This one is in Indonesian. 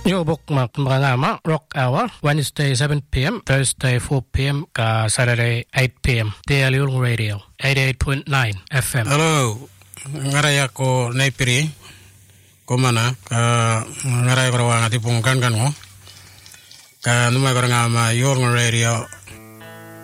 Yobok mga Rock Hour, Wednesday 7 p.m., Thursday 4 p.m., ka Saturday 8 p.m. Daily Radio, 88.9 FM. Hello, ngaray ako Naipiri, kumana, ngaray ko rawang ati pong kan mo, ka numay ko nga ma Yorng Radio,